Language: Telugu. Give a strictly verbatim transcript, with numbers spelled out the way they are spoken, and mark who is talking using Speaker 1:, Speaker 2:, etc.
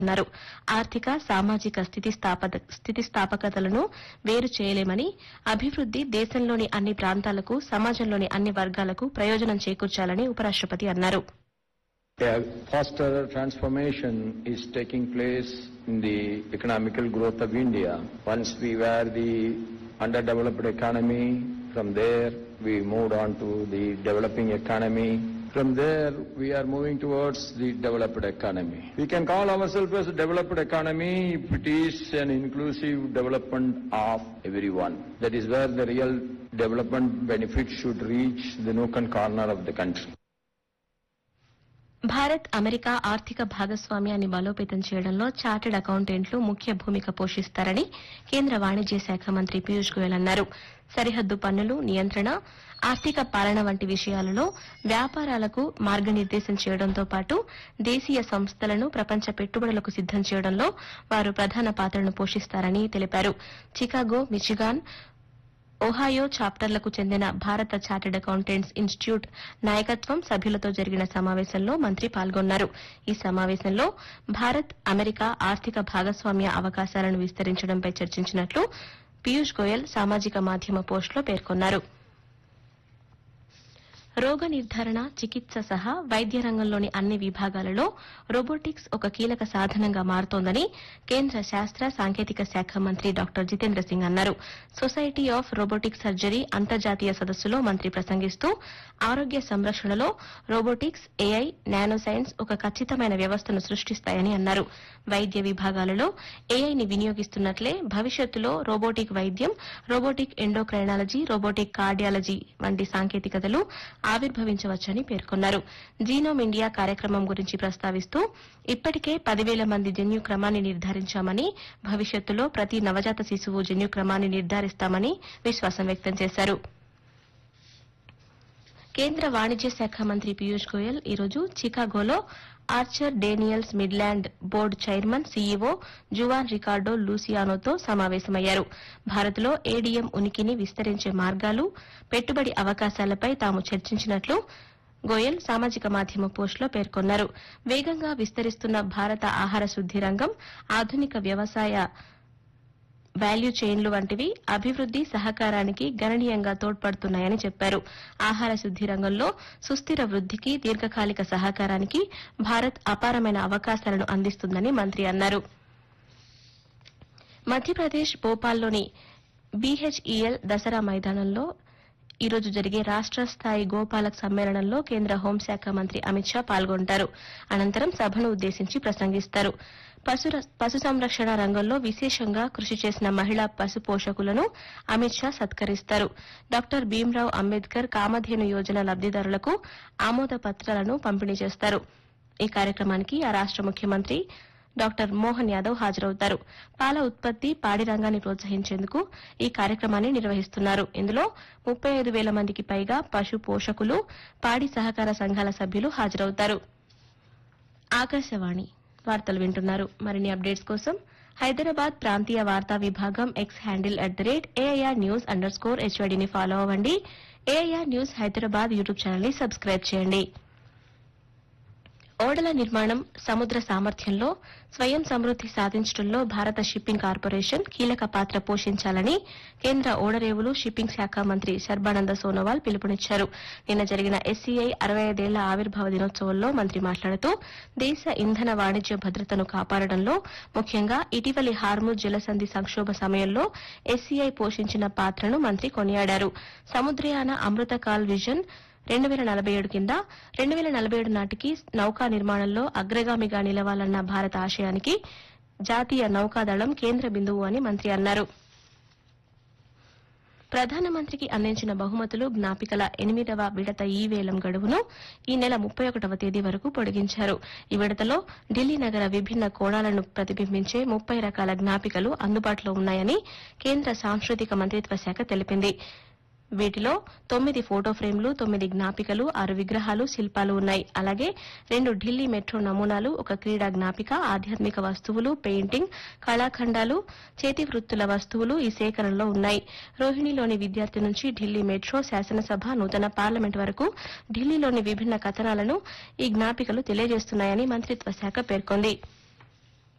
Speaker 1: అన్నారు. ఆర్థిక సామాజిక స్థితిస్థాపకతలను వేరు చేయలేమని, అభివృద్ది దేశంలోని అన్ని ప్రాంతాలకు, సమాజంలోని అన్ని వర్గాలకు ప్రయోజనం చేకూర్చాలని ఉపరాష్టపతి అన్నారు.
Speaker 2: A faster transformation is taking place in the economical growth of India. Once we were the underdeveloped economy, from there we moved on to the developing economy. From there we are moving towards the developed economy. We can call ourselves as a developed economy if it is an inclusive development of everyone. That is where the real development benefits should reach the nook and corner of the country.
Speaker 1: Bharat America ఆర్థిక భాగస్వామ్యాన్ని బలోపేతం చేయడంలో చార్టెడ్ అకౌంటెంట్లు ముఖ్య భూమిక పోషిస్తారని కేంద్ర వాణిజ్య శాఖ మంత్రి పీయూష్ గోయల్ అన్నారు. సరిహద్దు పన్నులు నియంత్రణ, ఆర్థిక పాలన వంటి విషయాలలో వ్యాపారాలకు మార్గనిర్దేశం చేయడంతో పాటు దేశీయ సంస్థలను ప్రపంచ పెట్టుబడులకు సిద్దం చేయడంలో వారు ప్రధాన పాత్రను పోషిస్తారని తెలిపారు. చికాగో, మిచిగాన్, ఒహాయో చాప్టర్లకు చెందిన భారత చార్టెడ్ అకౌంటెంట్స్ ఇన్స్టిట్యూట్ నాయకత్వం సభ్యులతో జరిగిన సమావేశంలో మంత్రి పాల్గొన్నారు. ఈ సమావేశంలో భారత్ అమెరికా ఆర్థిక భాగస్వామ్య అవకాశాలను విస్తరించడంపై చర్చించినట్లు పీయూష్ గోయల్ సామాజిక మాధ్యమ పోస్టులో పేర్కొన్నారు. రోగ నిర్ధారణ, చికిత్స సహా వైద్య రంగంలోని అన్ని విభాగాలలో రోబోటిక్స్ ఒక కీలక సాధనంగా మారుతోందని కేంద్ర శాస్త్ర సాంకేతిక శాఖ మంత్రి డాక్టర్ జితేంద్ర సింగ్ అన్నారు. సొసైటీ ఆఫ్ రోబోటిక్ సర్జరీ అంతర్జాతీయ సదస్సులో మంత్రి ప్రసంగిస్తూ ఆరోగ్య సంరక్షణలో రోబోటిక్స్, ఏఐ, నానో సైన్స్ ఒక ఖచ్చితమైన వ్యవస్థను సృష్టిస్తాయని అన్నారు. వైద్య విభాగాలలో ఏఐని వినియోగిస్తున్నట్లే భవిష్యత్తులో రోబోటిక్ వైద్యం, రోబోటిక్ ఎండోక్రైనాలజీ, రోబోటిక్ కార్డియాలజీ వంటి సాంకేతికతలు ఆవిర్భవించవచ్చని పేర్కొన్నారు. జీనోమ్ ఇండియా కార్యక్రమం గురించి ప్రస్తావిస్తూ ఇప్పటికే పదివేల మంది జన్యుక్రమాన్ని నిర్ధారించామని, భవిష్యత్తులో ప్రతి నవజాత శిశువు జన్యుక్రమాన్ని నిర్ధారిస్తామని విశ్వాసం వ్యక్తం చేశారు. కేంద్ర వాణిజ్య శాఖ మంత్రి పీయూష్ గోయల్ ఈరోజు చికాగోలో Archer Daniels Midland board chairman, CEO Juan Ricardo లూసియానోతో సమావేశమయ్యారు. భారత్లో ఏడీఎం ఉనికిని విస్తరించే మార్గాలు, పెట్టుబడి అవకాశాలపై తాము చర్చించినట్లు గోయల్ సామాజిక మాధ్యమ పోస్టులో పేర్కొన్నారు. వేగంగా విస్తరిస్తున్న భారత ఆహార శుద్ది రంగం, ఆధునిక వ్యవసాయ వాల్యూ చైన్లు వంటివి అభివృద్ది సహకారానికి గణనీయంగా తోడ్పడుతున్నాయని చెప్పారు. ఆహార శుద్ది రంగంలో సుస్థిర వృద్దికి, దీర్ఘకాలిక సహకారానికి భారత్ అపారమైన అవకాశాలను అందిస్తుందని మంత్రి అన్నారు. మధ్యప్రదేశ్ భోపాల్లోని బీహెచ్ఈఎల్ దసరా మైదానంలో ఈరోజు జరిగే రాష్ట స్థాయి గోపాలక సమ్మేళనంలో కేంద్ర హోంశాఖ మంత్రి అమిత్ షా పాల్గొంటారు. అనంతరం సభను ఉద్దేశించి ప్రసంగిస్తారు. పశు సంరక్షణ రంగంలో విశేషంగా కృషి చేసిన మహిళా పశు పోషకులను అమిత్ షా సత్కరిస్తారు. డాక్టర్ భీమ్రావ్ అంబేద్కర్ కామధేను యోజన లబ్దిదారులకు ఆమోద పత్రాలను పంపిణీ చేస్తారు. ఈ కార్యక్రమానికి ఆ రాష్ట ముఖ్యమంత్రి డాక్టర్ మోహన్ యాదవ్ హాజరవుతారు. పాల ఉత్పత్తి, పాడి రంగాన్ని ప్రోత్సహించేందుకు ఈ కార్యక్రమాన్ని నిర్వహిస్తున్నారు. ఇందులో ముప్పై ఐదు వేల మందికి పైగా పశు పోషకులు, పాడి సహకార సంఘాల సభ్యులు హాజరవుతారు. ఆకాశవాణి వార్తలు వింటున్నారు. మరిన్ని అప్డేట్స్ కోసం హైదరాబాద్ ప్రాంతీయ వార్తా విభాగం X handle at the rate AIR news under score హెచ్వైడీని follow అవ్వండి. AIR news Hyderabad YouTube channel ని సబ్స్క్రైబ్ చేయండి. ఓడల నిర్మాణం, సముద్ర సామర్థ్యంలో స్వయం సమృద్ది సాధించడంలో భారత షిప్పింగ్ కార్పొరేషన్ కీలక పాత్ర పోషించాలని కేంద్ర ఓడరేవులు, షిప్పింగ్ శాఖ మంత్రి సర్బానంద సోనోవాల్ పిలుపునిచ్చారు. నిన్న జరిగిన ఎస్సీఐ అరవై ఐదేళ్ల ఆవిర్భావ దినోత్సవంలో మంత్రి మాట్లాడుతూ దేశ ఇంధన వాణిజ్య భద్రతను కాపాడడంలో, ముఖ్యంగా ఇటీవలి హార్ముజ్ జలసంధి సంక్షోభ సమయంలో ఎస్సీఐ పోషించిన పాత్రను మంత్రి కొనియాడారు. సముద్రయాన అమృతకాల్ విజన్ రెండు వేల నలభై ఏడు కింద రెండు వేల నలభై ఏడు నాటికి నౌకా నిర్మాణంలో అగ్రగామిగా నిలవాలన్న భారత ఆశయానికి జాతీయ నౌకాదళం కేంద్ర బిందువు అని మంత్రి అన్నారు. ప్రధానమంత్రికి అందించిన బహుమతులు, జ్ఞాపికల ఎనిమిదవ విడత ఈ వేలం గడువును ఈ నెల ముప్పై ఒకటవ తేదీ వరకు పొడిగించారు. ఈ విడతలో ఢిల్లీ నగర విభిన్న కోణాలను ప్రతిబింబించే ముప్పై రకాల జ్ఞాపికలు అందుబాటులో ఉన్నాయని కేంద్ర సాంస్కృతిక మంత్రిత్వ శాఖ తెలిపింది. వీటిలో తొమ్మిది ఫోటో ఫ్రేమ్లు, తొమ్మిది జ్ఞాపికలు, ఆరు విగ్రహాలు, శిల్పాలు ఉన్నాయి. అలాగే రెండు ఢిల్లీ మెట్రో నమూనాలు, ఒక క్రీడా జ్ఞాపిక, ఆధ్యాత్మిక వస్తువులు, పెయింటింగ్, కళాఖండాలు, చేతి వృత్తుల వస్తువులు ఈ సేకరణలో ఉన్నాయి. రోహిణిలోని విద్యార్థి నుంచి ఢిల్లీ మెట్రో, శాసనసభ, నూతన పార్లమెంట్ వరకు ఢిల్లీలోని విభిన్న కథనాలను ఈ జ్ఞాపికలు తెలియజేస్తున్నాయని మంత్రిత్వ శాఖ పేర్కొంది.